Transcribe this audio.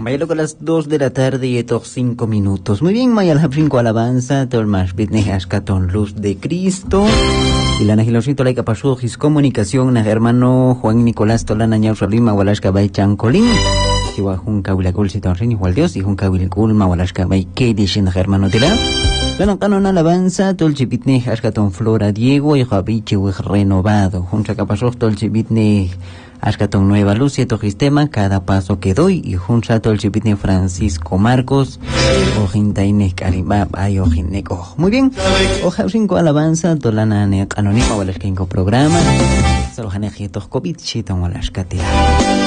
Bailo con las 2 de la tarde y estos 5 minutos. Muy bien, Mayal Hapsinko alabanza, Tolmash Bitne Ashkaton Luz de Cristo. Y la Najilosito Laika Pasujis Comunicación, na hermano Juan Nicolás Tolana Ñausalima, Walashka Bay Chancolín. Siwa Junca Wilacul Sitonrin, igual Dios, y Junca Wilculma, Walashka Bay Kedishin, hermano Tila. Bueno, canon alabanza, Tolchipitne Ashkaton Flora Diego, y Javiche renovado. Juncha Capasoj, Tolchipitne Ashkaton Nueva Luz, cierto sistema, cada paso que doy, y juncha Tolchipitne Francisco Marcos, Ojintaine Karibab, ay Ojineco. Muy bien, Oja 5 alabanza, Tolana Anónima, Walashkenko programa, Salojanejitos COVID, Chiton Walashkatea.